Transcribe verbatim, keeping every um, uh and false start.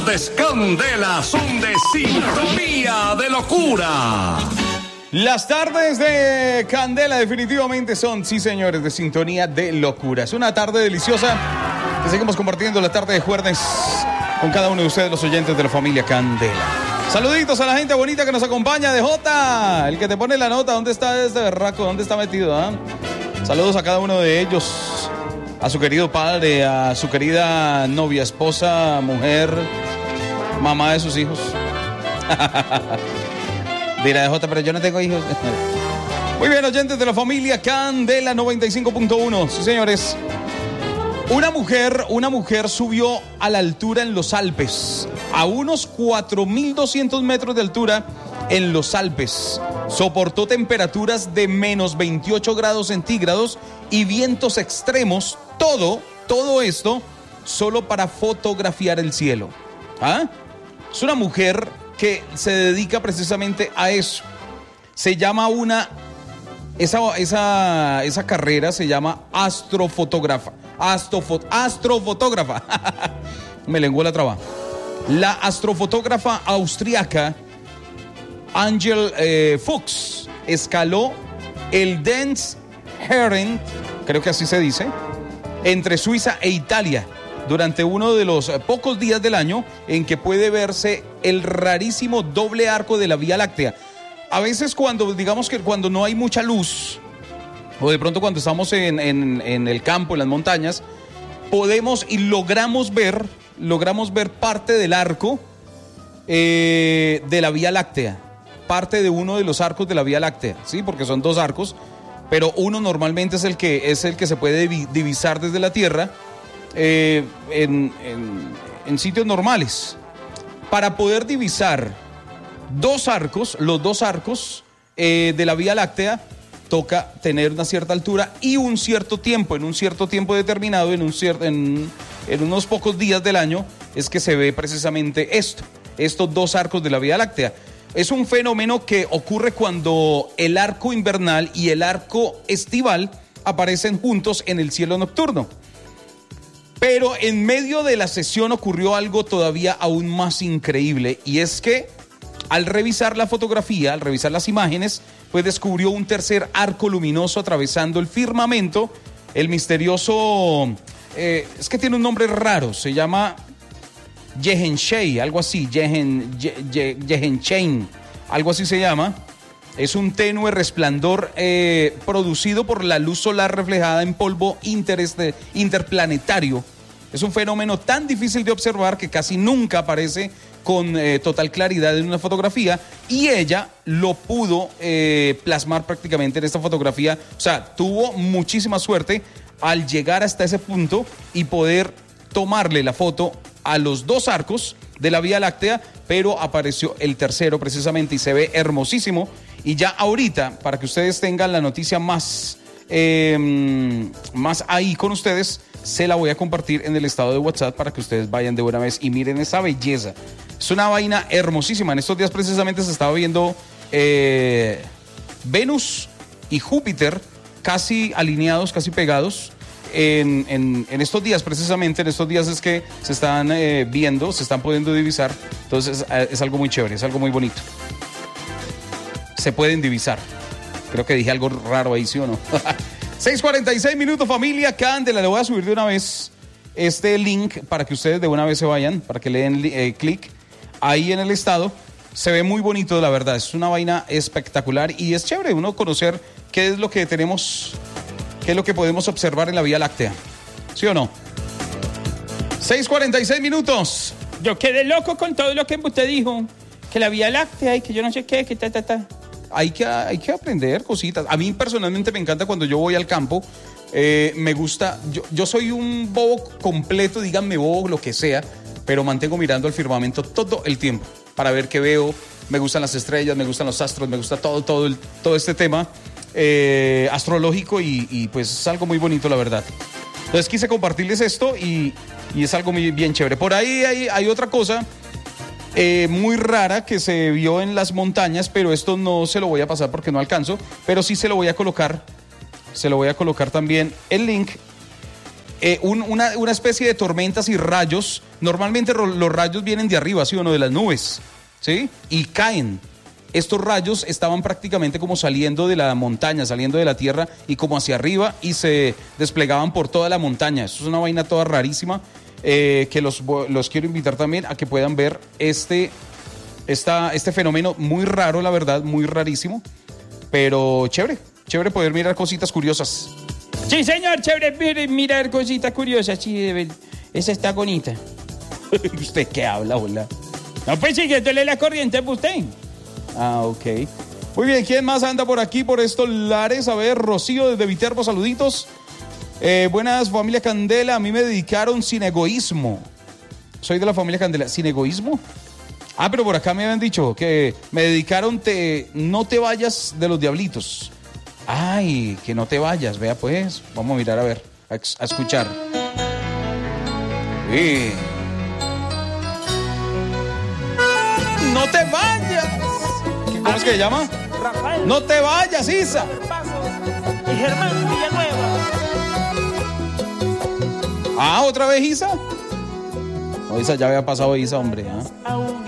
tardes Candela son de sintonía de locura. Las tardes de Candela definitivamente son, sí señores, de sintonía de locura. Es una tarde deliciosa que seguimos compartiendo la tarde de jueves con cada uno de ustedes, los oyentes de la familia Candela. Saluditos a la gente bonita que nos acompaña de Jota, el que te pone la nota. ¿Dónde está este berraco? ¿Dónde está metido? ¿eh? Saludos a cada uno de ellos, a su querido padre, a su querida novia, esposa, mujer, mamá de sus hijos. Dirá de Jota, pero yo no tengo hijos. Muy bien, oyentes de la familia Candela noventa y cinco punto uno. Sí, señores. Una mujer, una mujer subió a la altura en los Alpes, a unos cuatro mil doscientos metros de altura en los Alpes. Soportó temperaturas de menos veintiocho grados centígrados y vientos extremos. Todo, todo esto solo para fotografiar el cielo. ¿Ah? Es una mujer que se dedica precisamente a eso. Se llama una... Esa, esa, esa carrera se llama astrofotógrafa. Astrofo, astrofotógrafa. Me lenguó la traba. La astrofotógrafa austriaca Angel eh, Fuchs escaló el Dance Herren, creo que así se dice, entre Suiza e Italia durante uno de los pocos días del año en que puede verse el rarísimo doble arco de la Vía Láctea. A veces cuando, digamos que cuando no hay mucha luz, o de pronto cuando estamos en, en, en el campo, en las montañas, podemos y logramos ver, logramos ver parte del arco eh, de la Vía Láctea, parte de uno de los arcos de la Vía Láctea, ¿sí? Porque son dos arcos, pero uno normalmente es el que, es el que se puede divisar desde la Tierra eh, en, en, en sitios normales. Para poder divisar dos arcos, los dos arcos eh, de la Vía Láctea, toca tener una cierta altura y un cierto tiempo, en un cierto tiempo determinado, en, un cier- en, en unos pocos días del año, es que se ve precisamente esto, estos dos arcos de la Vía Láctea. Es un fenómeno que ocurre cuando el arco invernal y el arco estival aparecen juntos en el cielo nocturno. Pero en medio de la sesión ocurrió algo todavía aún más increíble, y es que al revisar la fotografía, al revisar las imágenes, pues descubrió un tercer arco luminoso atravesando el firmamento. El misterioso, eh, es que tiene un nombre raro, se llama Yehenshei, algo así, Yehen, Ye, Yehenshei, algo así se llama. Es un tenue resplandor eh, producido por la luz solar reflejada en polvo intereste, interplanetario. Es un fenómeno tan difícil de observar que casi nunca aparece con eh, total claridad en una fotografía, y ella lo pudo eh, plasmar prácticamente en esta fotografía. O sea, tuvo muchísima suerte al llegar hasta ese punto y poder tomarle la foto a los dos arcos de la Vía Láctea, pero apareció el tercero precisamente y se ve hermosísimo. Y ya ahorita, para que ustedes tengan la noticia más, eh, más ahí con ustedes, se la voy a compartir en el estado de WhatsApp para que ustedes vayan de buena vez y miren esa belleza. Es una vaina hermosísima. En estos días precisamente se estaba viendo eh, Venus y Júpiter casi alineados, casi pegados. En, en, en estos días precisamente, en estos días es que se están eh, viendo, se están pudiendo divisar. Entonces es, es algo muy chévere, es algo muy bonito. Se pueden divisar. Creo que dije algo raro ahí, ¿sí o no? seis cuarenta y seis minutos, familia Candela. Le voy a subir de una vez este link para que ustedes de una vez se vayan, para que le den eh, clic ahí en el estado. Se ve muy bonito, la verdad. Es una vaina espectacular y es chévere uno conocer qué es lo que tenemos, qué es lo que podemos observar en la Vía Láctea. ¿Sí o no? seis cuarenta y seis minutos. Yo quedé loco con todo lo que usted dijo. Que la Vía Láctea y que yo no sé qué, que ta, ta, ta. Hay que, hay que aprender cositas. A mí personalmente me encanta cuando yo voy al campo. Eh, me gusta, yo, yo soy un bobo completo, díganme bobo, lo que sea, pero mantengo mirando el firmamento todo el tiempo para ver qué veo. Me gustan las estrellas, me gustan los astros, me gusta todo, todo, el, todo este tema eh, astrológico y, y pues es algo muy bonito, la verdad. Entonces quise compartirles esto y, y es algo muy bien chévere. Por ahí hay, hay otra cosa Eh, muy rara que se vio en las montañas, pero esto no se lo voy a pasar porque no alcanzo, pero sí se lo voy a colocar, se lo voy a colocar también el link eh, un, una, una especie de tormentas y rayos. Normalmente ro- los rayos vienen de arriba, ¿sí o no? De las nubes, ¿sí? Y caen. Estos rayos estaban prácticamente como saliendo de la montaña, saliendo de la tierra y como hacia arriba y se desplegaban por toda la montaña. Esto es una vaina toda rarísima eh, que los, los quiero invitar también a que puedan ver este, esta, este fenómeno muy raro, la verdad, muy rarísimo, pero chévere, chévere poder mirar cositas curiosas. Sí, señor, chévere mire, mirar cositas curiosas. Sí, de ver- esa está bonita. ¿Usted qué habla, hola? No, pues siguiéndole la corriente a usted. Ah, ok. Muy bien, ¿quién más anda por aquí, por estos lares? A ver, Rocío desde Viterbo, saluditos. Eh, buenas, familia Candela. A mí me dedicaron sin egoísmo. Soy de la familia Candela. ¿Sin egoísmo? Ah, pero por acá me habían dicho que me dedicaron te, no te vayas de los diablitos. Ay, que no te vayas. Vea pues, vamos a mirar a ver, a, ex- a escuchar. Uy. No te vayas. ¿Cómo es que se llama? Rafael No te vayas, Isa. Pasos y Germán Villanueva. Ah, ¿otra vez Isa? No, Isa, ya había pasado Isa, hombre. ¿Ah? Aún